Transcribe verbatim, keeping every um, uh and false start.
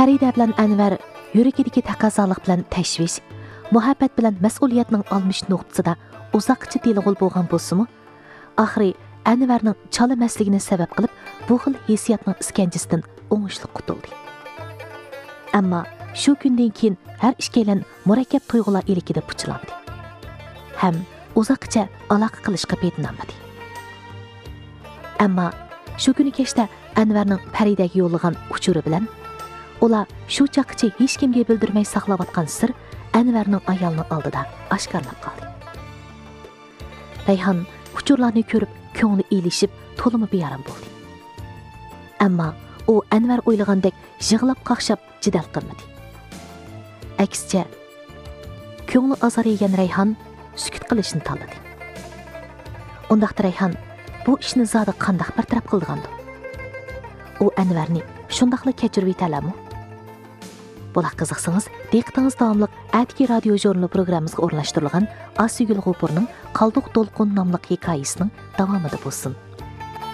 Farida bilan Anvar yuragidagi taqozolik bilan tashvish, muhabbat bilan mas'uliyatning almish nuqtasida uzoqcha telg'ul bo'lgan bo'lsa-mu, oxiri Anvarning chalamasligini sabab qilib, bu xil hissiyotning iskanjasidan o'ngishli qutuldi. Ammo shu kundan keyin har ikkalan murakkab tuyg'ular ilikida puchlandi. Ham uzoqcha aloqa qilishga petinamadi. Ammo shu kuni kechda Anvarning Faridaga yo'llagan uchuri bilan ular shu chaqcha hech kimga bildirmay saqlayotgan sir Anvarning ayolning oldida oshkorlab qoldi. Rayhon uchurlarni ko'rib ko'ngli elishib, to'limi beyaram bo'ldi. Ammo u Anvar o'ylagandek yig'lab qaqshab jidal qilmadi. Aksicha ko'ngli azorigan Rayhon sukut qilishni tanladi. Undaqda Rayhon bu ishni zoda qandoq bartaraf qilgandi? U Anvarni shundaqla kechirib yetalamu? Bular qiziqsangiz, diqqatingiz davomli Atki radio jurnali programmamizga o'rnashtirilgan Asygul G'upurning Qalduq to'lqin nomli hikoyasining davomida bo'lsin.